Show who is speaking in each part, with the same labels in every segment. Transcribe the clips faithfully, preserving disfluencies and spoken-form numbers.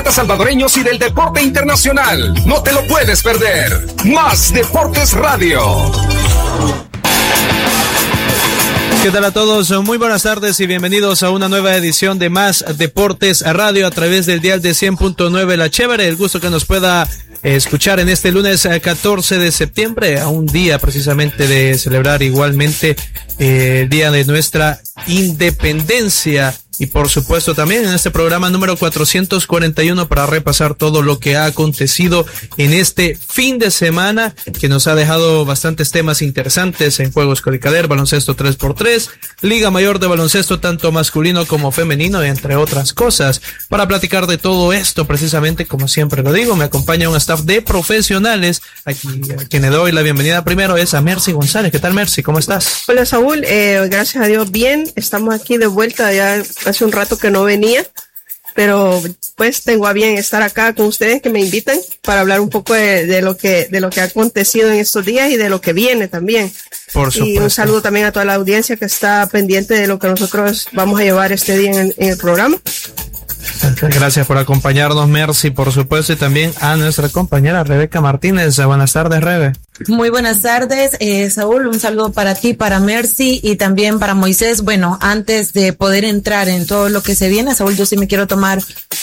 Speaker 1: atletas salvadoreños y del deporte internacional. No te lo puedes perder. Más Deportes Radio.
Speaker 2: ¿Qué tal a todos? Muy buenas tardes y bienvenidos a una nueva edición de Más Deportes Radio a través del dial de cien punto nueve La Chévere. El gusto que nos pueda escuchar en este lunes catorce de septiembre, a un día precisamente de celebrar igualmente eh, el día de nuestra independencia. Y por supuesto también en este programa número cuatrocientos cuarenta y uno para repasar todo lo que ha acontecido en este fin de semana, que nos ha dejado bastantes temas interesantes en Juegos Codicader, baloncesto tres por tres, Liga Mayor de Baloncesto tanto masculino como femenino, entre otras cosas. Para platicar de todo esto, precisamente como siempre lo digo, me acompaña un staff de profesionales, aquí a quien le doy la bienvenida primero es a Mercy González. ¿Qué tal, Mercy? ¿Cómo estás?
Speaker 3: Hola, Saúl, eh, gracias a Dios bien, estamos aquí de vuelta, ya hace un rato que no venía, pero pues tengo a bien estar acá con ustedes que me invitan para hablar un poco de, de lo que de lo que ha acontecido en estos días y de lo que viene también.
Speaker 2: Por supuesto.
Speaker 3: Y un saludo también a toda la audiencia que está pendiente de lo que nosotros vamos a llevar este día en, en el programa.
Speaker 2: Gracias por acompañarnos, Mercy, por supuesto, y también a nuestra compañera Rebeca Martínez. Buenas tardes, Rebe.
Speaker 4: Muy buenas tardes, eh, Saúl, un saludo para ti, para Mercy y también para Moisés. Bueno, antes de poder entrar en todo lo que se viene, Saúl, yo sí me quiero tomar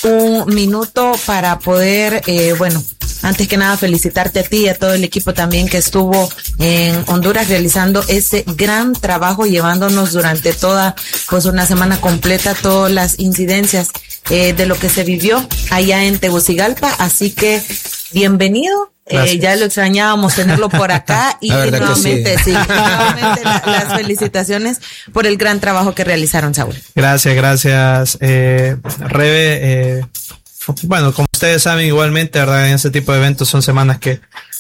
Speaker 4: un minuto para poder, eh, bueno, antes que nada felicitarte a ti y a todo el equipo también que estuvo en Honduras realizando ese gran trabajo, llevándonos durante toda, pues una semana completa, todas las incidencias eh, de lo que se vivió allá en Tegucigalpa, así que bienvenido. Eh, ya lo extrañábamos tenerlo por acá y nuevamente, sí. sí, nuevamente la, las felicitaciones por el gran trabajo que realizaron, Saúl.
Speaker 2: Gracias, gracias, eh, Rebe. Eh, bueno, como ustedes saben, igualmente, ¿verdad? En este tipo de eventos son semanas que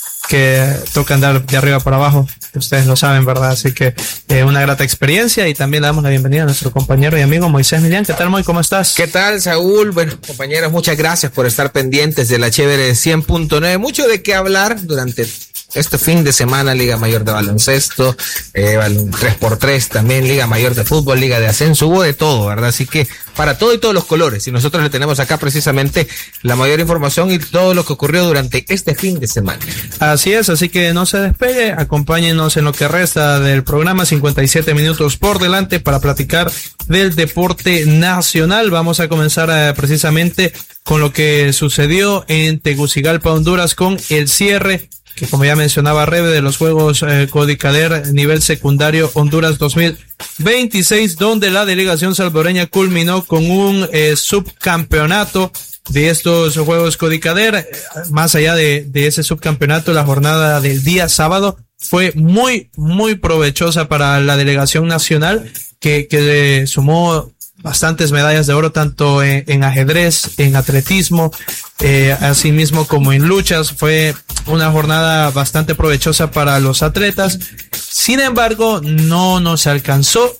Speaker 2: que toca andar de arriba para abajo, ustedes lo saben, ¿verdad? Así que eh, una grata experiencia y también le damos la bienvenida a nuestro compañero y amigo Moisés Millán. ¿Qué tal, Moy? ¿Cómo estás?
Speaker 5: ¿Qué tal, Saúl? Bueno, compañeros, muchas gracias por estar pendientes de la Chévere cien punto nueve. Mucho de qué hablar durante este fin de semana, Liga Mayor de Baloncesto, eh, tres por tres también, Liga Mayor de Fútbol, Liga de Ascenso, hubo de todo, ¿verdad? Así que para todo y todos los colores, y nosotros le tenemos acá precisamente la mayor información y todo lo que ocurrió durante este fin de semana.
Speaker 2: Así es, así que no se despegue, acompáñenos en lo que resta del programa, cincuenta y siete minutos por delante para platicar del deporte nacional. Vamos a comenzar eh, precisamente con lo que sucedió en Tegucigalpa, Honduras, con el cierre que, como ya mencionaba Rebe, de los Juegos eh, Codicader nivel secundario Honduras dos mil veintiséis, donde la delegación salvadoreña culminó con un eh, subcampeonato de estos Juegos Codicader. Más allá de, de ese subcampeonato, la jornada del día sábado fue muy, muy provechosa para la delegación nacional, que, que sumó bastantes medallas de oro, tanto en, en ajedrez, en atletismo, eh, así mismo como en luchas. Fue una jornada bastante provechosa para los atletas. Sin embargo, no nos alcanzó.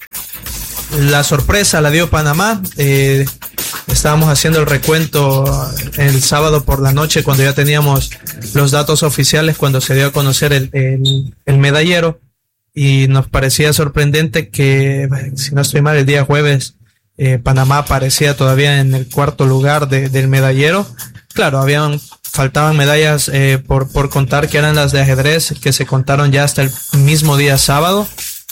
Speaker 2: La sorpresa la dio Panamá. Eh, estábamos haciendo el recuento el sábado por la noche, cuando ya teníamos los datos oficiales, cuando se dio a conocer el, el, el medallero, y nos parecía sorprendente que, si no estoy mal, el día jueves Eh, Panamá aparecía todavía en el cuarto lugar de, del medallero. Claro, habían, faltaban medallas eh, por, por contar, que eran las de ajedrez, que se contaron ya hasta el mismo día sábado.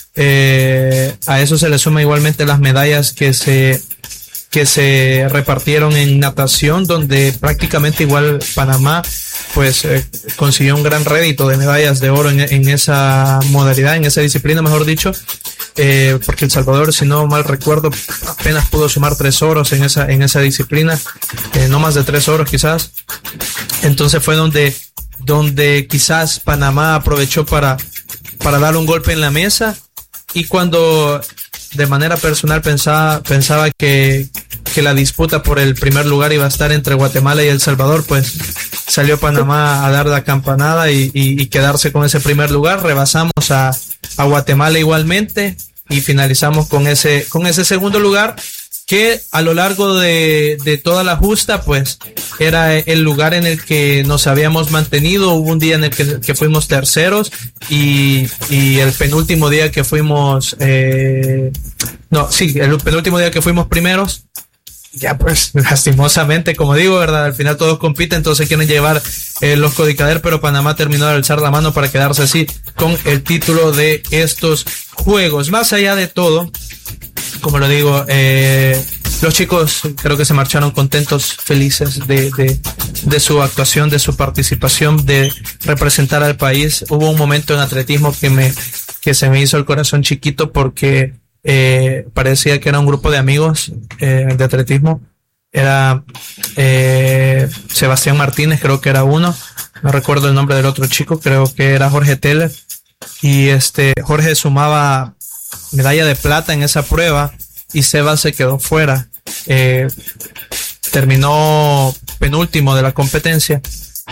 Speaker 2: Eh, a eso se le suma igualmente las medallas que se, que se repartieron en natación, donde prácticamente igual Panamá pues eh, consiguió un gran rédito de medallas de oro en, en esa modalidad, en esa disciplina, mejor dicho. Eh, porque El Salvador, si no mal recuerdo, apenas pudo sumar tres oros en esa en esa disciplina, eh, no más de tres oros quizás. Entonces fue donde donde quizás Panamá aprovechó para para dar un golpe en la mesa, y cuando de manera personal pensaba pensaba que que la disputa por el primer lugar iba a estar entre Guatemala y El Salvador, pues salió Panamá a dar la campanada y, y, y quedarse con ese primer lugar. Rebasamos a, a Guatemala igualmente y finalizamos con ese, con ese segundo lugar, que a lo largo de, de toda la justa, pues era el lugar en el que nos habíamos mantenido. Hubo un día en el que, que fuimos terceros y, y el penúltimo día que fuimos, eh, no, sí, el penúltimo día que fuimos primeros. ya pues lastimosamente, como digo, ¿verdad? Al final todos compiten, entonces quieren llevar eh, los Codicader, pero Panamá terminó de alzar la mano para quedarse así con el título de estos juegos. Más allá de todo, como lo digo, eh, los chicos creo que se marcharon contentos, felices de, de, de su actuación, de su participación, de representar al país. Hubo un momento en atletismo que me, que se me hizo el corazón chiquito porque eh, parecía que era un grupo de amigos eh, de atletismo. Era eh, Sebastián Martínez, creo que era uno. No recuerdo el nombre del otro chico, creo que era Jorge Teller. Y este Jorge sumaba medalla de plata en esa prueba y Seba se quedó fuera. Eh, terminó penúltimo de la competencia.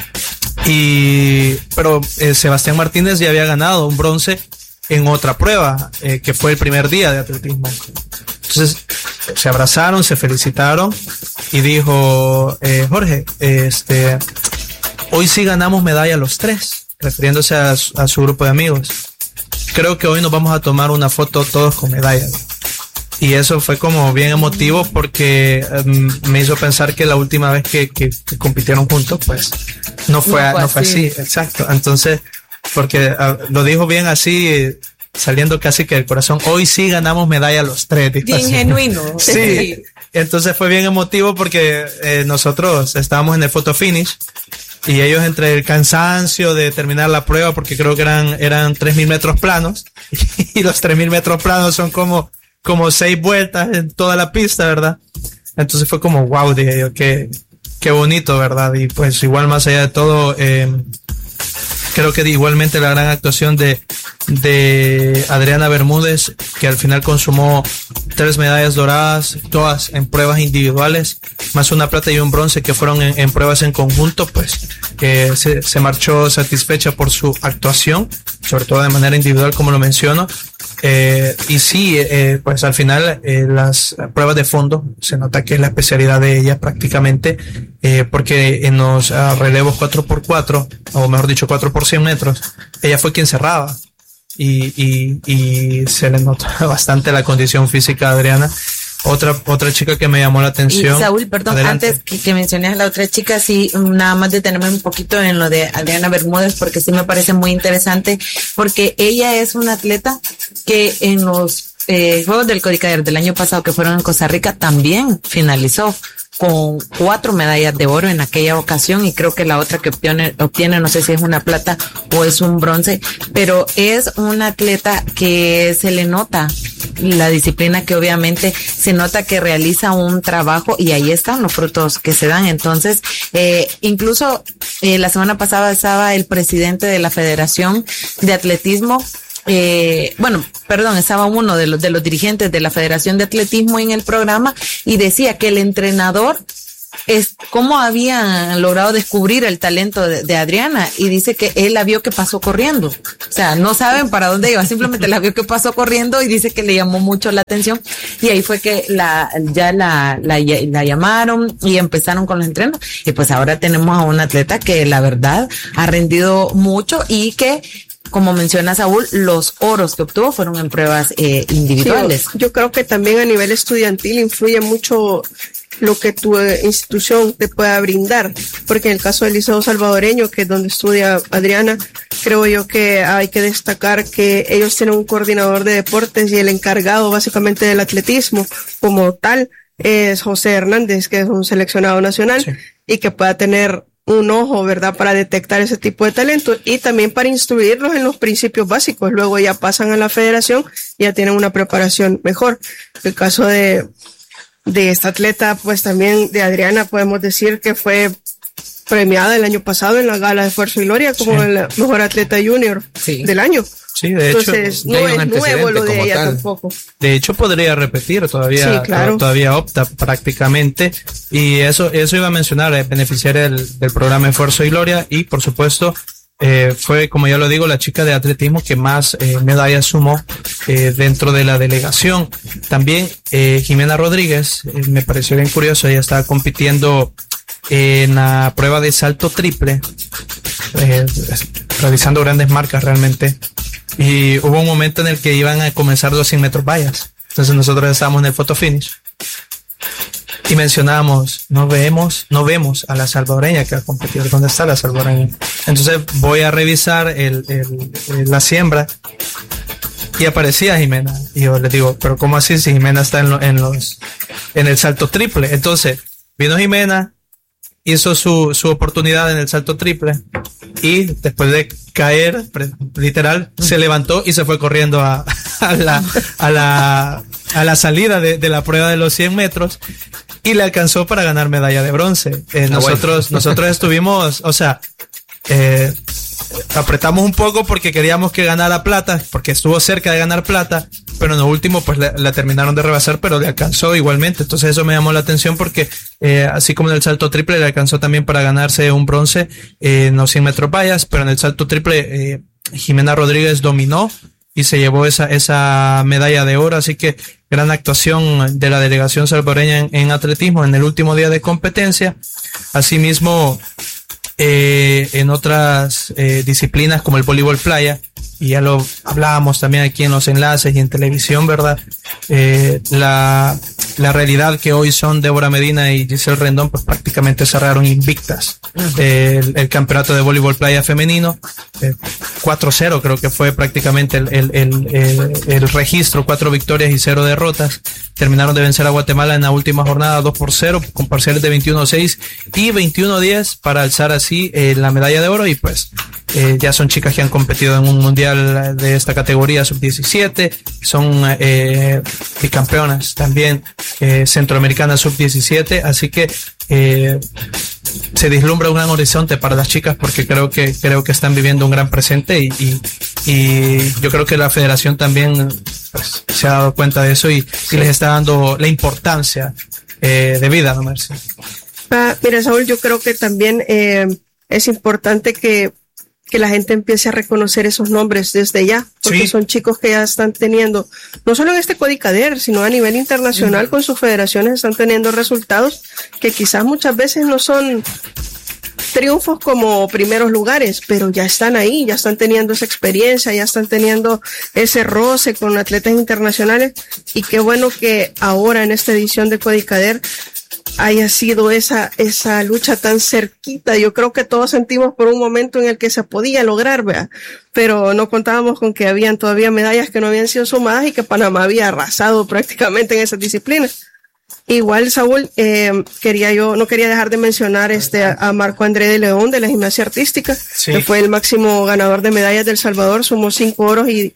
Speaker 2: Y pero eh, Sebastián Martínez ya había ganado un bronce en otra prueba, eh, que fue el primer día de atletismo. Entonces se abrazaron, se felicitaron y dijo eh, Jorge, este hoy sí ganamos medalla los tres, refiriéndose a, a su grupo de amigos. Creo que hoy nos vamos a tomar una foto todos con medallas. Y eso fue como bien emotivo porque um, me hizo pensar que la última vez que, que, que compitieron juntos, pues no fue, no fue, no fue así. así. Exacto. Entonces, porque uh, lo dijo bien así, saliendo casi que del corazón. Hoy sí ganamos medalla los tres.
Speaker 4: Bien así. Genuino.
Speaker 2: Sí. sí. Entonces fue bien emotivo porque eh, nosotros estábamos en el photo finish. Y ellos entre el cansancio de terminar la prueba, porque creo que eran, eran tres mil metros planos, y los tres mil metros planos son como, como seis vueltas en toda la pista, ¿verdad? Entonces fue como, wow, dije yo, qué, qué bonito, ¿verdad? Y pues igual más allá de todo, eh, creo que igualmente la gran actuación de, de Adriana Bermúdez, que al final consumó tres medallas doradas, todas en pruebas individuales, más una plata y un bronce que fueron en, en pruebas en conjunto, pues eh, se, se marchó satisfecha por su actuación, sobre todo de manera individual, como lo menciono. Eh, y sí, eh, pues al final eh, las pruebas de fondo se nota que es la especialidad de ella prácticamente, eh, porque en los uh, relevos cuatro por cuatro, o mejor dicho cuatro por cien metros, ella fue quien cerraba. Y, y, y se le nota bastante la condición física de Adriana. Otra, otra chica que me llamó la atención.
Speaker 4: Y Saúl, perdón, adelante. Antes que, que menciones a la otra chica, sí, nada más detenerme un poquito en lo de Adriana Bermúdez, porque sí me parece muy interesante, porque ella es una atleta que en los eh, Juegos del Codicader del año pasado que fueron en Costa Rica también finalizó con cuatro medallas de oro en aquella ocasión, y creo que la otra que obtiene, obtiene, no sé si es una plata o es un bronce, pero es una atleta que se le nota la disciplina, que obviamente se nota que realiza un trabajo, y ahí están los frutos que se dan. Entonces, eh, incluso eh, la semana pasada estaba el presidente de la Federación de Atletismo, Eh, bueno, perdón, estaba uno de los de los dirigentes de la Federación de Atletismo en el programa, y decía que el entrenador es cómo habían logrado descubrir el talento de, de Adriana, y dice que él la vio que pasó corriendo, o sea, no saben para dónde iba, simplemente la vio que pasó corriendo, y dice que le llamó mucho la atención, y ahí fue que la ya la la, la llamaron y empezaron con los entrenos, y pues ahora tenemos a una atleta que la verdad ha rendido mucho, y que, como menciona Saúl, los oros que obtuvo fueron en pruebas eh, individuales.
Speaker 3: Sí, yo creo que también a nivel estudiantil influye mucho lo que tu institución te pueda brindar, porque en el caso del Liceo Salvadoreño, que es donde estudia Adriana, creo yo que hay que destacar que ellos tienen un coordinador de deportes, y el encargado básicamente del atletismo como tal es José Hernández, que es un seleccionado nacional, sí, y que pueda tener un ojo, ¿verdad?, para detectar ese tipo de talento, y también para instruirlos en los principios básicos. Luego ya pasan a la federación y ya tienen una preparación mejor. El caso de, de esta atleta, pues también de Adriana, podemos decir que fue premiada el año pasado en la gala de Esfuerzo y Gloria como sí, la mejor atleta junior sí, del año.
Speaker 2: Sí, de
Speaker 3: Entonces,
Speaker 2: hecho,
Speaker 3: no es nuevo lo de ella tal. tampoco.
Speaker 2: De hecho, podría repetir, todavía, sí, claro, todavía opta prácticamente. Y eso, eso iba a mencionar, eh, beneficiaria del, del programa Esfuerzo y Gloria, y por supuesto, eh, fue, como ya lo digo, la chica de atletismo que más eh, medallas sumó eh, dentro de la delegación. También eh, Jimena Rodríguez, eh, me pareció bien curioso, ella estaba compitiendo en la prueba de salto triple, eh, realizando grandes marcas realmente. Y hubo un momento en el que iban a comenzar los cien metros vallas. Entonces nosotros estábamos en el photo finish. y mencionábamos, no vemos, no vemos a la salvadoreña que ha competido. ¿Dónde está la salvadoreña? Entonces voy a revisar el, el, el, la siembra y aparecía Jimena. Y yo les digo, pero ¿cómo así si Jimena está en, lo, en los, en el salto triple? Entonces vino Jimena, hizo su, su oportunidad en el salto triple y después de caer, literal, se levantó y se fue corriendo a, a la, a la, a la salida de, de la prueba de los cien metros y le alcanzó para ganar medalla de bronce. Eh, ah, nosotros, bueno. nosotros estuvimos, o sea, eh, apretamos un poco porque queríamos que ganara plata, porque estuvo cerca de ganar plata, pero en lo último pues la, la terminaron de rebasar, pero le alcanzó igualmente. Entonces eso me llamó la atención porque eh, así como en el salto triple le alcanzó también para ganarse un bronce eh, en los cien metros vallas, pero en el salto triple eh, Jimena Rodríguez dominó y se llevó esa esa medalla de oro. Así que gran actuación de la delegación salvadoreña en, en atletismo en el último día de competencia. Asimismo, Eh, en otras eh, disciplinas como el voleibol playa, y ya lo hablábamos también aquí en los enlaces y en televisión, ¿verdad? Eh, la, la realidad que hoy son Débora Medina y Giselle Rendón, pues prácticamente cerraron invictas eh, el, el campeonato de voleibol playa femenino. eh, cuatro cero creo que fue prácticamente el, el, el, el, el registro, cuatro victorias y cero derrotas. Terminaron de vencer a Guatemala en la última jornada dos por cero con parciales de veintiuno seis y veintiuno diez para alzar así eh, la medalla de oro. Y pues eh, ya son chicas que han competido en un mundial de esta categoría sub diecisiete, son eh, bicampeonas también eh, centroamericanas sub diecisiete, así que eh, se vislumbra un gran horizonte para las chicas porque creo que creo que están viviendo un gran presente y, y, y yo creo que la federación también pues, se ha dado cuenta de eso y, sí. y les está dando la importancia eh, de vida, ¿no, Mercy?
Speaker 3: Ah, mira, Saúl, yo creo que también eh, es importante que que la gente empiece a reconocer esos nombres desde ya, porque sí. son chicos que ya están teniendo, no solo en este Codicader, sino a nivel internacional uh-huh. con sus federaciones están teniendo resultados que quizás muchas veces no son triunfos como primeros lugares, pero ya están ahí, ya están teniendo esa experiencia, ya están teniendo ese roce con atletas internacionales, y qué bueno que ahora en esta edición de Codicader haya sido esa esa lucha tan cerquita. Yo creo que todos sentimos por un momento en el que se podía lograr, ¿verdad? Pero no contábamos con que habían todavía medallas que no habían sido sumadas y que Panamá había arrasado prácticamente en esas disciplinas. Igual, Saúl, eh, quería yo, no quería dejar de mencionar este a, a Marco André de León de la gimnasia artística, sí. que fue el máximo ganador de medallas del Salvador, sumó cinco oros y,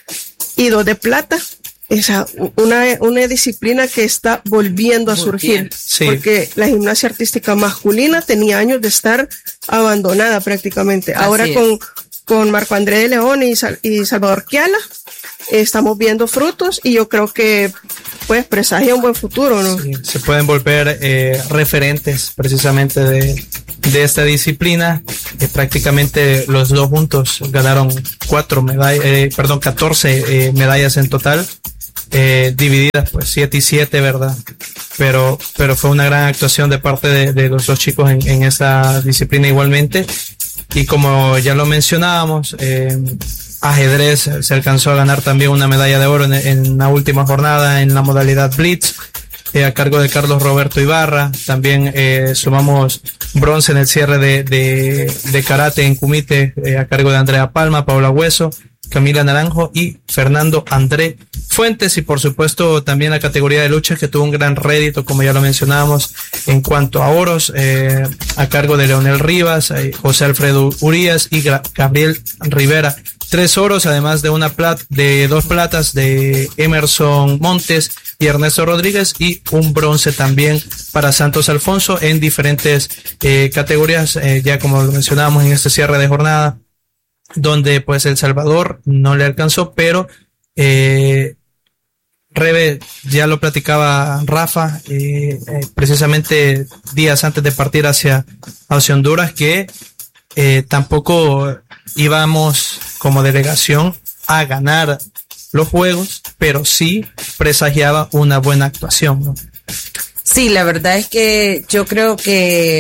Speaker 3: y dos de plata. Esa, una, una disciplina que está volviendo a surgir, sí. porque la gimnasia artística masculina tenía años de estar abandonada prácticamente. Así Ahora es. con, con Marco André de León y, Sal, y Salvador Kiala estamos viendo frutos y yo creo que pues presagia un buen futuro, ¿no?
Speaker 2: Sí, se pueden volver eh, referentes precisamente de, de esta disciplina. Eh, prácticamente los dos juntos ganaron cuatro medallas, eh, perdón, catorce eh, medallas en total. Eh, divididas pues siete y siete, ¿verdad? Pero, pero fue una gran actuación de parte de, de los dos chicos en, en esa disciplina igualmente. Y como ya lo mencionábamos, eh, ajedrez se alcanzó a ganar también una medalla de oro en, en la última jornada en la modalidad Blitz, eh, a cargo de Carlos Roberto Ibarra. También eh, sumamos bronce en el cierre de, de, de karate en kumite, eh, a cargo de Andrea Palma, Paula Hueso, Camila Naranjo y Fernando André Fuentes. Y por supuesto también la categoría de lucha, que tuvo un gran rédito, como ya lo mencionábamos, en cuanto a oros, eh, a cargo de Leonel Rivas, eh, José Alfredo Urías y Gra- Gabriel Rivera. Tres oros, además de una plata, de dos platas de Emerson Montes y Ernesto Rodríguez, y un bronce también para Santos Alfonso en diferentes eh, categorías, eh, ya como lo mencionábamos en este cierre de jornada, donde pues El Salvador no le alcanzó, pero eh, Rebe, ya lo platicaba Rafa, eh, eh, precisamente días antes de partir hacia, hacia Honduras, que eh, tampoco íbamos como delegación a ganar los juegos, pero sí presagiaba una buena actuación, ¿no?
Speaker 4: Sí, la verdad es que yo creo que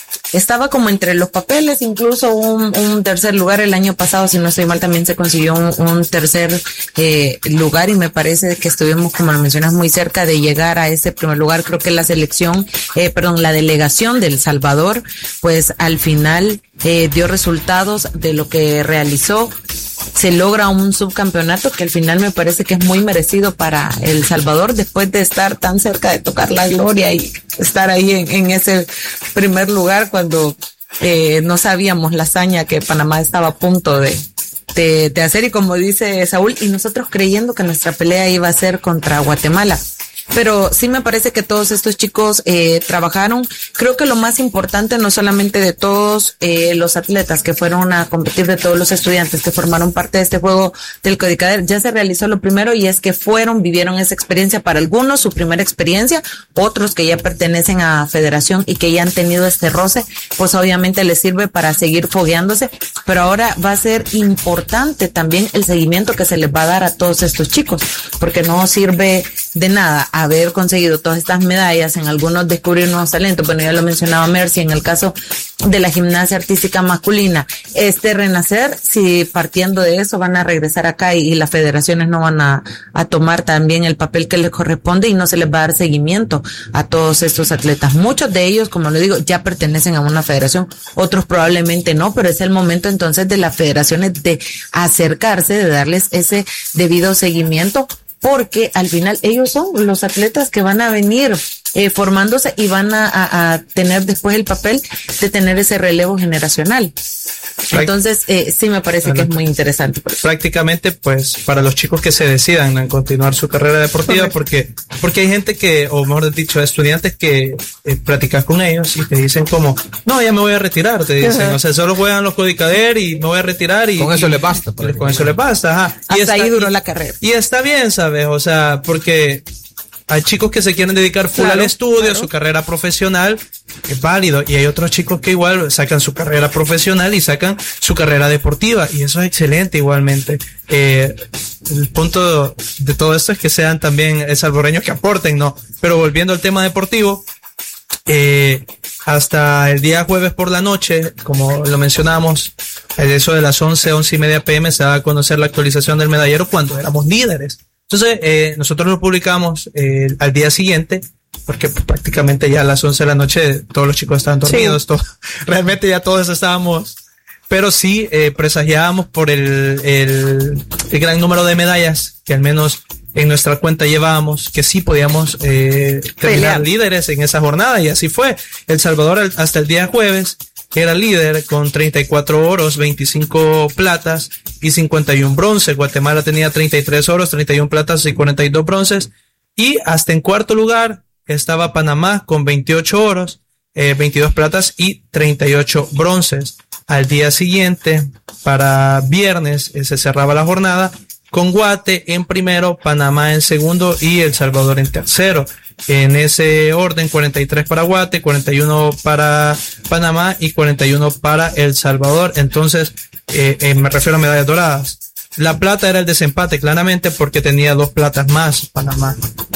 Speaker 4: estaba como entre los papeles, incluso un, un tercer lugar el año pasado, si no estoy mal, también se consiguió un, un tercer eh, lugar y me parece que estuvimos, como lo mencionas, muy cerca de llegar a ese primer lugar. Creo que la selección, eh, perdón, la delegación de El Salvador, pues al final eh, dio resultados de lo que realizó. Se logra un subcampeonato que al final me parece que es muy merecido para El Salvador después de estar tan cerca de tocar la gloria y estar ahí en, en ese primer lugar cuando eh, no sabíamos la hazaña que Panamá estaba a punto de, de, de hacer, y como dice Saúl, y nosotros creyendo que nuestra pelea iba a ser contra Guatemala. Pero sí me parece que todos estos chicos eh, trabajaron. Creo que lo más importante, no solamente de todos eh, los atletas que fueron a competir, de todos los estudiantes que formaron parte de este juego del Codicader, ya se realizó lo primero, y es que fueron, vivieron esa experiencia. Para algunos su primera experiencia, otros que ya pertenecen a federación y que ya han tenido este roce, pues obviamente les sirve para seguir fogueándose. Pero ahora va a ser importante también el seguimiento que se les va a dar a todos estos chicos, porque no sirve de nada haber conseguido todas estas medallas, en algunos descubrir nuevos talentos. Bueno, ya lo mencionaba Mercy, en el caso de la gimnasia artística masculina, este renacer, si partiendo de eso van a regresar acá y, y las federaciones no van a, a tomar también el papel que les corresponde y no se les va a dar seguimiento a todos estos atletas. Muchos de ellos, como lo digo, ya pertenecen a una federación, otros probablemente no, pero es el momento entonces de las federaciones de acercarse, de darles ese debido seguimiento, porque al final ellos son los atletas que van a venir eh, formándose y van a, a, a tener después el papel de tener ese relevo generacional. Entonces, eh, sí me parece que es muy interesante.
Speaker 2: Prácticamente, pues, para los chicos que se decidan a continuar su carrera deportiva, porque porque hay gente que, o mejor dicho, estudiantes que eh, platicas con ellos y te dicen como, no, ya me voy a retirar, te dicen, uh-huh. O sea, solo juegan los Codicader y me voy a retirar y...
Speaker 5: Con eso
Speaker 2: y,
Speaker 5: les basta.
Speaker 2: Y, con eso les basta, ajá.
Speaker 4: Hasta
Speaker 2: y está,
Speaker 4: ahí duró
Speaker 2: y,
Speaker 4: la carrera.
Speaker 2: Y está bien, ¿sabes? O sea, porque... hay chicos que se quieren dedicar full
Speaker 4: claro,
Speaker 2: al estudio,
Speaker 4: claro.
Speaker 2: Su carrera profesional, es válido. Y hay otros chicos que igual sacan su carrera profesional y sacan su carrera deportiva. Y eso es excelente igualmente. Eh, el punto de todo esto es que sean también salvadoreños que aporten, ¿no? Pero volviendo al tema deportivo, eh, hasta el día jueves por la noche, como lo mencionamos, a eso de las once, once y media pm se va a conocer la actualización del medallero cuando éramos líderes. Entonces, eh, nosotros lo publicamos eh, al día siguiente, porque prácticamente ya a las once de la noche todos los chicos estaban dormidos, sí. todo, realmente ya todos estábamos, pero sí eh, presagiábamos por el, el, el gran número de medallas que al menos en nuestra cuenta llevábamos, que sí podíamos eh, terminar Pelea. líderes en esa jornada, y así fue. El Salvador hasta el día jueves era líder con treinta y cuatro oros, veinticinco platas y cincuenta y uno bronces. Guatemala tenía treinta y tres oros, treinta y uno platas y cuarenta y dos bronces. Y hasta en cuarto lugar estaba Panamá con veintiocho oros, eh, veintidós platas y treinta y ocho bronces. Al día siguiente, para viernes, eh, se cerraba la jornada con Guate en primero, Panamá en segundo y El Salvador en tercero. En ese orden, cuarenta y tres para Guate, cuarenta y uno para Panamá y cuarenta y uno para El Salvador. Entonces, eh, eh, me refiero a medallas doradas. La plata era el desempate, claramente, porque tenía dos platas más Panamá.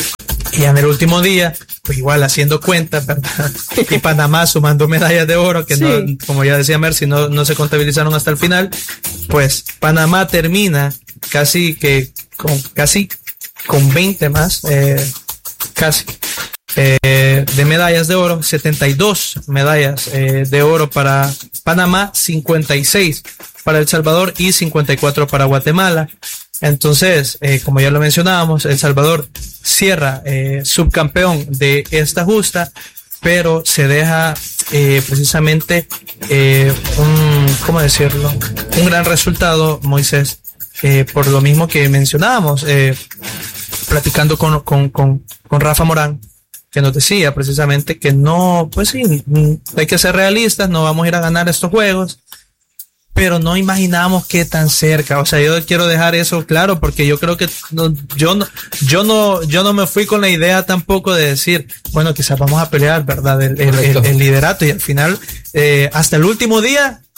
Speaker 2: Y en el último día, pues igual haciendo cuentas, ¿verdad? Y Panamá sumando medallas de oro, que sí. no, como ya decía Mercy, no, no se contabilizaron hasta el final. Pues Panamá termina casi que con, casi con veinte más, eh, casi, eh, de medallas de oro, setenta y dos medallas eh, de oro para Panamá, cincuenta y seis para El Salvador y cincuenta y cuatro para Guatemala. Entonces, eh, como ya lo mencionábamos, El Salvador cierra eh, subcampeón de esta justa, pero se deja eh, precisamente eh, un, ¿cómo decirlo? Un gran resultado, Moisés, eh, por lo mismo que mencionábamos, eh, platicando con, con, con, con Rafa Morán, que nos decía precisamente que no, pues sí, hay que ser realistas, no vamos a ir a ganar estos juegos, pero no imaginábamos que tan cerca. O sea, yo quiero dejar eso claro, porque yo creo que no, yo no, yo no, yo no me fui con la idea tampoco de decir, bueno, quizás vamos a pelear, ¿verdad? El, el, el, el liderato, y al final, eh, hasta el último día,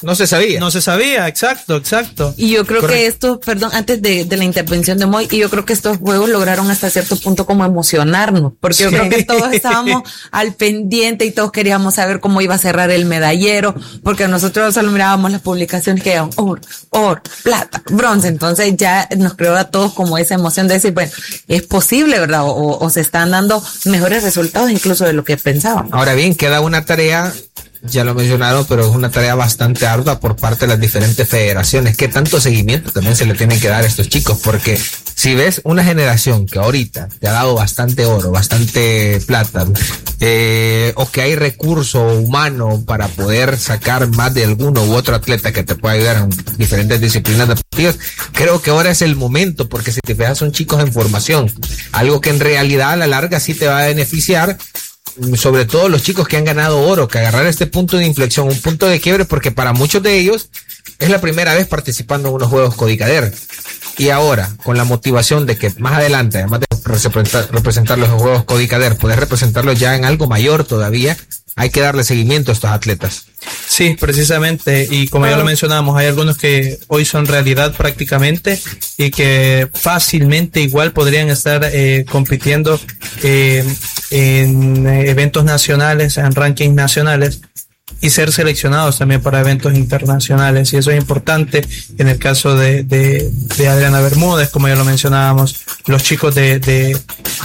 Speaker 5: No se sabía.
Speaker 2: No se sabía, exacto, exacto.
Speaker 4: Y yo creo
Speaker 2: Correcto.
Speaker 4: que esto, perdón, antes de, de la intervención de Moy, y yo creo que estos juegos lograron hasta cierto punto como emocionarnos, porque
Speaker 2: Sí.
Speaker 4: yo creo que todos estábamos al pendiente y todos queríamos saber cómo iba a cerrar el medallero, porque nosotros solo mirábamos las publicaciones que eran oro, oro, plata, bronce, entonces ya nos creó a todos como esa emoción de decir, bueno, es posible, ¿verdad? O, o se están dando mejores resultados incluso de lo que pensábamos.
Speaker 5: Ahora bien, queda una tarea, ya lo mencionaron, pero es una tarea bastante ardua por parte de las diferentes federaciones. ¿Qué tanto seguimiento también se le tienen que dar a estos chicos? Porque si ves una generación que ahorita te ha dado bastante oro, bastante plata, eh, o que hay recurso humano para poder sacar más de alguno u otro atleta que te pueda ayudar en diferentes disciplinas deportivas, creo que ahora es el momento, porque si te fijas son chicos en formación, algo que en realidad a la larga sí te va a beneficiar, sobre todo los chicos que han ganado oro, que agarrar este punto de inflexión, un punto de quiebre, porque para muchos de ellos es la primera vez participando en unos Juegos Codicader. Y ahora, con la motivación de que más adelante, además de representar, representar los Juegos Codicader, poder representarlos ya en algo mayor todavía, hay que darle seguimiento a estos atletas.
Speaker 2: Sí, precisamente, y como ya lo mencionábamos, hay algunos que hoy son realidad prácticamente y que fácilmente igual podrían estar eh, compitiendo eh, en eventos nacionales, en rankings nacionales, y ser seleccionados también para eventos internacionales, y eso es importante. En el caso de, de, de Adriana Bermúdez, como ya lo mencionábamos, los chicos de, de,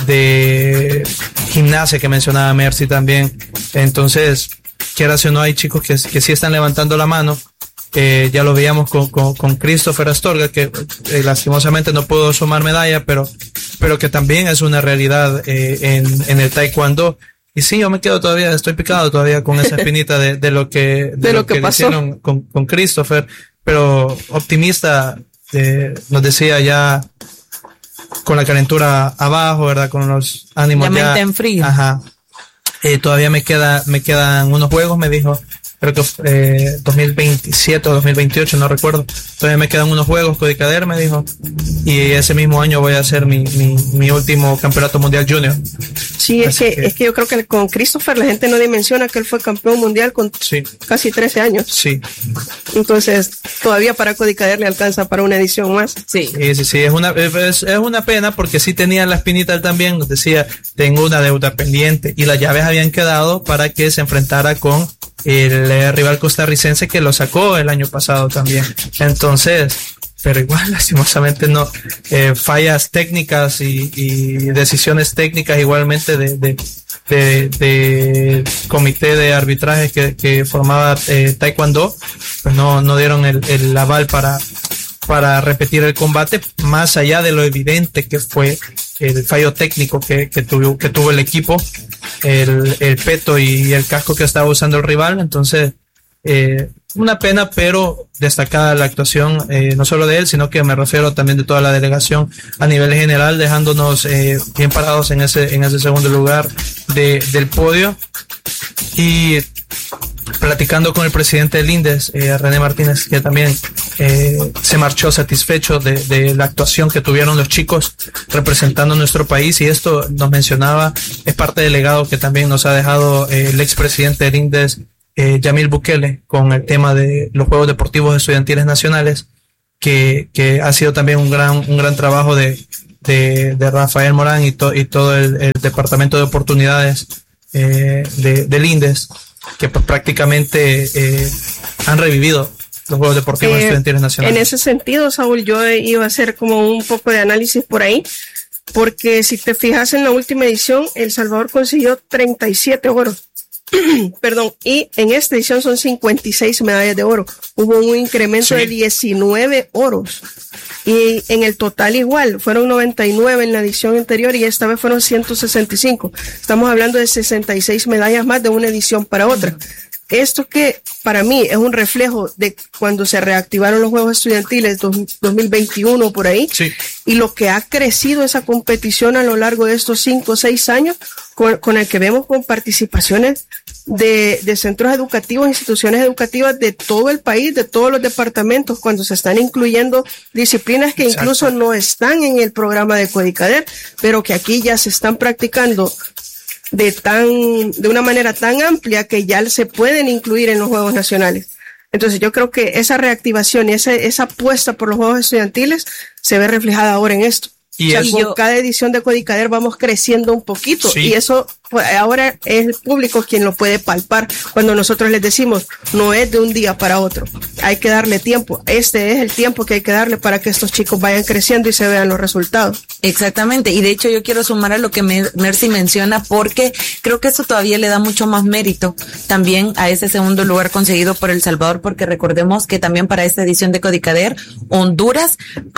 Speaker 2: de gimnasia que mencionaba Mercy también. Entonces, quieras o no, hay chicos que, que sí están levantando la mano. Eh, ya lo veíamos con, con, con Christopher Astorga, que eh, lastimosamente no pudo sumar medalla, pero, pero que también es una realidad eh, en, en el taekwondo. Y sí, yo me quedo todavía, estoy picado todavía con esa espinita de, de lo que, de,
Speaker 3: De
Speaker 2: lo
Speaker 3: lo que
Speaker 2: que, le
Speaker 3: pasó.
Speaker 2: hicieron con, con Christopher, pero optimista, eh, nos decía ya con la calentura abajo, ¿verdad? Con los ánimos
Speaker 4: Ya
Speaker 2: ya.
Speaker 4: mente en frío.
Speaker 2: Ajá. Eh, todavía me queda, me quedan unos juegos, me dijo, creo que eh, dos mil veintisiete o dos mil veintiocho, no recuerdo. Todavía me quedan unos juegos Codicader, me dijo, y ese mismo año voy a hacer mi, mi, mi último campeonato mundial junior.
Speaker 3: Sí, es
Speaker 2: Así
Speaker 3: que,
Speaker 2: que-
Speaker 3: es que yo creo que con Christopher la gente no dimensiona que él fue campeón mundial con
Speaker 2: Sí,
Speaker 3: casi trece años.
Speaker 2: sí.
Speaker 3: Entonces, todavía para Codicader le alcanza para una edición más.
Speaker 4: Sí.
Speaker 2: Sí, sí, sí, es una, es, es una pena porque sí tenía la espinita él también, nos decía, tengo una deuda pendiente, y las llaves habían quedado para que se enfrentara con el eh, rival costarricense que lo sacó el año pasado también. Entonces, pero igual lastimosamente no, eh, fallas técnicas y, y decisiones técnicas igualmente de, de, de, de comité de arbitraje que, que formaba eh, Taekwondo, pues no, no dieron el, el aval para para repetir el combate, más allá de lo evidente que fue el fallo técnico que, que tuvo que tuvo el equipo, el, el peto y el casco que estaba usando el rival. Entonces, eh, una pena, pero destacada la actuación, eh, no solo de él, sino que me refiero también de toda la delegación a nivel general, dejándonos eh, bien parados en ese en ese segundo lugar de, del podio. Y platicando con el presidente del INDES, eh, René Martínez, que también eh, se marchó satisfecho de, de la actuación que tuvieron los chicos representando nuestro país, y esto nos mencionaba, es parte del legado que también nos ha dejado eh, el expresidente del INDES, eh, Yamil Bukele, con el tema de los Juegos Deportivos Estudiantiles Nacionales, que, que ha sido también un gran, un gran trabajo de, de, de Rafael Morán y, to, y todo el, el departamento de oportunidades eh, de, del INDES, que pues prácticamente eh, han revivido los Juegos Deportivos
Speaker 3: Eh,
Speaker 2: Estudiantiles Nacionales.
Speaker 3: En ese sentido, Saúl, yo iba a hacer como un poco de análisis por ahí, porque si te fijas en la última edición, El Salvador consiguió treinta y siete oros. Perdón, y en esta edición son cincuenta y seis medallas de oro. Hubo un incremento
Speaker 2: Sí.
Speaker 3: de diecinueve oros. Y en el total igual, fueron noventa y nueve en la edición anterior y esta vez fueron ciento sesenta y cinco. Estamos hablando de sesenta y seis medallas más de una edición para otra. Esto que para mí es un reflejo de cuando se reactivaron los Juegos Estudiantiles dos, dos mil veintiuno por ahí,
Speaker 2: Sí.
Speaker 3: y lo que ha crecido esa competición a lo largo de estos cinco o seis años, con, con el que vemos con participaciones de, de centros educativos, instituciones educativas de todo el país, de todos los departamentos, cuando se están incluyendo disciplinas que
Speaker 2: Exacto.
Speaker 3: incluso no están en el programa de Codicader, pero que aquí ya se están practicando de tan, de una manera tan amplia que ya se pueden incluir en los Juegos Nacionales. Entonces yo creo que esa reactivación y esa, esa apuesta por los juegos estudiantiles se ve reflejada ahora en esto. Y, o sea, con yo, cada edición de Codicader vamos creciendo un poquito, sí. Y eso pues, ahora es el público quien lo puede palpar cuando nosotros les decimos no es de un día para otro, hay que darle tiempo, este es el tiempo que hay que darle para que estos chicos vayan creciendo y se vean los resultados.
Speaker 4: Exactamente, y de hecho yo quiero sumar a lo que Mercy menciona porque creo que eso todavía le da mucho más mérito también a ese segundo lugar conseguido por El Salvador, porque recordemos que también para esta edición de Codicader Honduras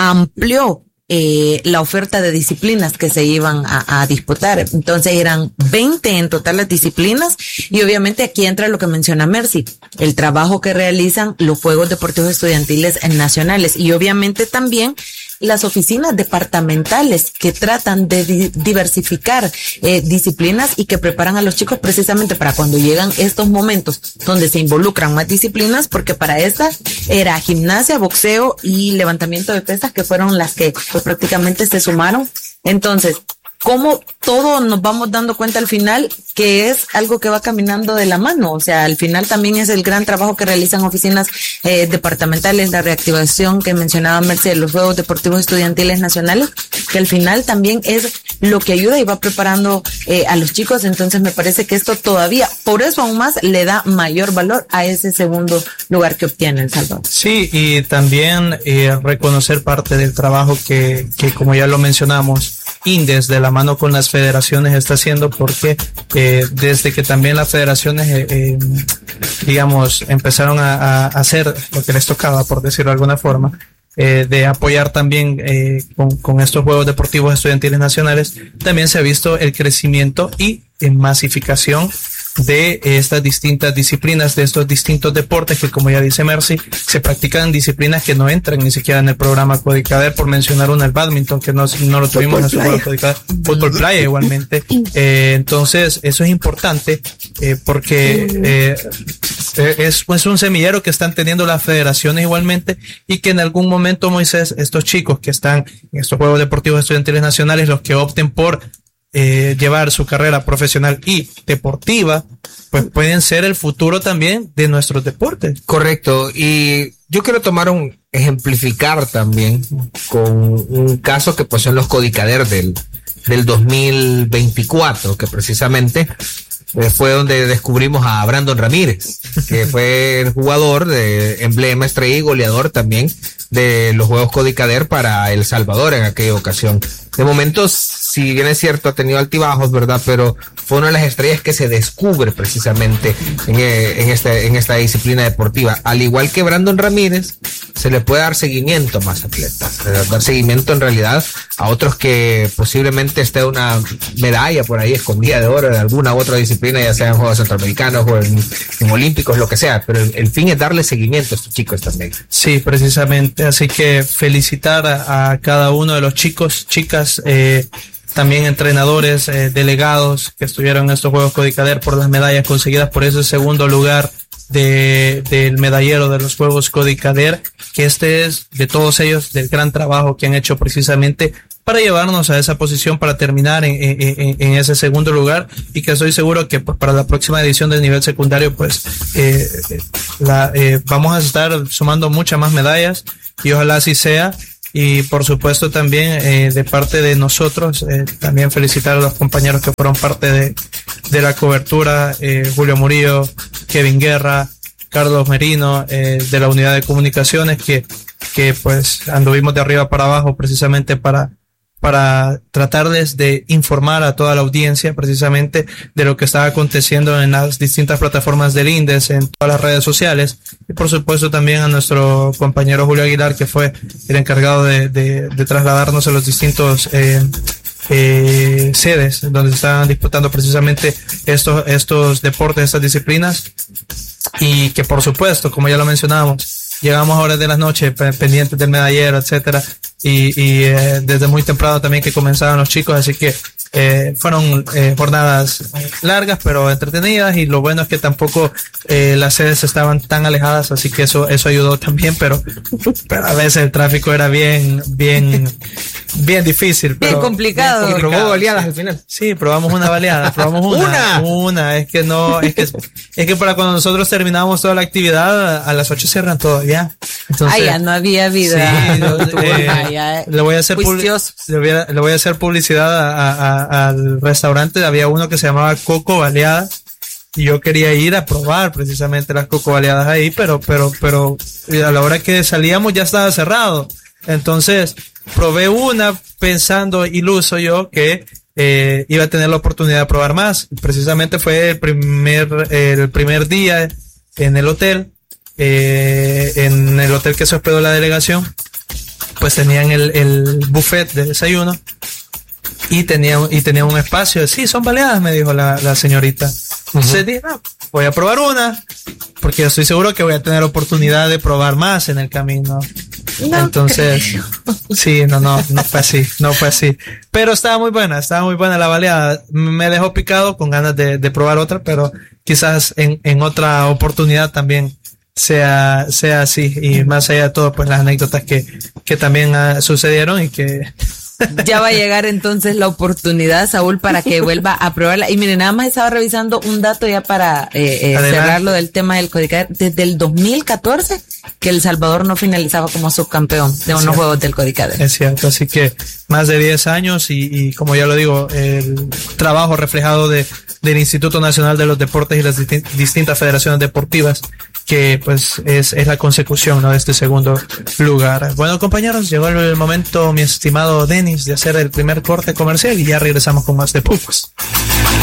Speaker 4: amplió Eh, la oferta de disciplinas que se iban a, a disputar. Entonces eran veinte en total las disciplinas y obviamente aquí entra lo que menciona Mercy, el trabajo que realizan los Juegos Deportivos Estudiantiles nacionales y obviamente también las oficinas departamentales que tratan de di- diversificar eh, disciplinas y que preparan a los chicos precisamente para cuando llegan estos momentos donde se involucran más disciplinas, porque para esta era gimnasia, boxeo y levantamiento de pesas que fueron las que pues, prácticamente se sumaron. Entonces, cómo todos nos vamos dando cuenta al final que es algo que va caminando de la mano, o sea, al final también es el gran trabajo que realizan oficinas eh, departamentales, la reactivación que mencionaba Mercy de los Juegos Deportivos Estudiantiles Nacionales, que al final también es lo que ayuda y va preparando eh, a los chicos. Entonces me parece que esto todavía, por eso aún más, le da mayor valor a ese segundo lugar que obtiene El Salvador.
Speaker 2: Sí, y también eh, reconocer parte del trabajo que, que como ya lo mencionamos, INDES de la mano con las federaciones está haciendo, porque eh, desde que también las federaciones eh, eh, digamos empezaron a, a hacer lo que les tocaba, por decirlo de alguna forma, eh, de apoyar también eh, con, con estos Juegos Deportivos Estudiantiles Nacionales, también se ha visto el crecimiento y en masificación de estas distintas disciplinas, de estos distintos deportes que, como ya dice Mercy, se practican disciplinas que no entran ni siquiera en el programa Codicader, por mencionar una, el badminton, que no, no lo tuvimos en nuestro programa Codicader, fútbol playa igualmente. Eh, entonces, eso es importante eh, porque eh, es, es un semillero que están teniendo las federaciones igualmente, y que en algún momento, Moisés, estos chicos que están en estos Juegos Deportivos Estudiantiles Nacionales, los que opten por Eh, llevar su carrera profesional y deportiva, pues pueden ser el futuro también de nuestros deportes.
Speaker 5: Correcto, y yo quiero tomar un ejemplificar también con un caso que pues son los Codicader del, del dos mil veinticuatro, que precisamente eh, fue donde descubrimos a Brandon Ramírez, que fue el jugador de emblema, estrella y goleador también de los Juegos Codicader para El Salvador en aquella ocasión. De momento, si bien es cierto, ha tenido altibajos, ¿verdad? Pero fue una de las estrellas que se descubre precisamente en, en, este, en esta disciplina deportiva. Al igual que Brandon Ramírez, se le puede dar seguimiento a más atletas, dar seguimiento en realidad a otros que posiblemente esté una medalla por ahí escondida de oro de alguna u otra disciplina, ya sea en Juegos Centroamericanos o en, en Olímpicos, lo que sea, pero el, el fin es darle seguimiento a estos chicos también.
Speaker 2: Sí, precisamente, así que felicitar a, a cada uno de los chicos, chicas, eh, también entrenadores, eh, delegados que estuvieron en estos Juegos Codicader por las medallas conseguidas, por ese segundo lugar de del medallero de los Juegos Codicader, que este es de todos ellos, del gran trabajo que han hecho precisamente para llevarnos a esa posición, para terminar en, en, en ese segundo lugar, y que estoy seguro que pues, para la próxima edición del nivel secundario pues eh, la, eh, vamos a estar sumando muchas más medallas, y ojalá así sea. Y por supuesto también eh, de parte de nosotros, eh, también felicitar a los compañeros que fueron parte de, de la cobertura, eh, Julio Murillo, Kevin Guerra, Carlos Merino, eh, de la unidad de comunicaciones, que, que pues anduvimos de arriba para abajo precisamente para para tratarles de informar a toda la audiencia precisamente de lo que estaba aconteciendo en las distintas plataformas del INDES, en todas las redes sociales, y por supuesto también a nuestro compañero Julio Aguilar, que fue el encargado de, de, de trasladarnos a los distintos eh, eh, sedes donde se estaban disputando precisamente estos, estos deportes, estas disciplinas, y que por supuesto, como ya lo mencionábamos, llegamos a horas de la noche pendientes del medallero, etcétera, y, y eh, desde muy temprano también que comenzaban los chicos, así que eh, fueron eh, jornadas largas pero entretenidas, y lo bueno es que tampoco eh, las sedes estaban tan alejadas, así que eso eso ayudó también, pero, pero a veces el tráfico era bien bien bien difícil, pero
Speaker 4: bien complicado.
Speaker 5: Bien complicado. Probó baleadas al final.
Speaker 2: Sí, probamos una baleada, probamos una,
Speaker 5: una,
Speaker 2: una, es que no, es que es que para cuando nosotros terminábamos toda la actividad a las ocho cierran todavía. Entonces,
Speaker 4: ah, ya no había vida.
Speaker 2: Sí, no, eh, ah, ya, le voy a hacer publi- le, voy a, le voy a hacer publicidad a, a, a, al restaurante. Había uno que se llamaba Coco Baleada y yo quería ir a probar precisamente las coco baleadas ahí, pero pero pero a la hora que salíamos ya estaba cerrado. Entonces probé una pensando, iluso yo, que eh, iba a tener la oportunidad de probar más. Precisamente fue el primer el primer día en el hotel. Eh, en el hotel que se hospedó la delegación, pues tenían el, el buffet de desayuno y tenían y tenía un espacio. Sí, son baleadas, me dijo la, la señorita. Entonces dije, no, voy a probar una, porque estoy seguro que voy a tener oportunidad de probar más en el camino. No Entonces, creo. sí, no, no, no fue así, no fue así. Pero estaba muy buena, estaba muy buena la baleada. Me dejó picado con ganas de, de probar otra, pero quizás en, en otra oportunidad también sea sea así, y más allá de todo, pues las anécdotas que, que también uh, sucedieron y que
Speaker 4: ya va a llegar entonces la oportunidad, Saúl, para que vuelva a probarla. Y miren, nada más estaba revisando un dato ya para eh, eh, cerrar lo del tema del Codicader. Desde el dos mil catorce que El Salvador no finalizaba como subcampeón de unos juegos del Codicader.
Speaker 2: Es cierto, así que más de diez años y, y como ya lo digo, el trabajo reflejado de del Instituto Nacional de los Deportes y las disti- distintas federaciones deportivas, que pues es, es la consecución, ¿no?, de este segundo lugar. Bueno, compañeros, llegó el momento, mi estimado Denis, de hacer el primer corte comercial y ya regresamos con más de Pupas.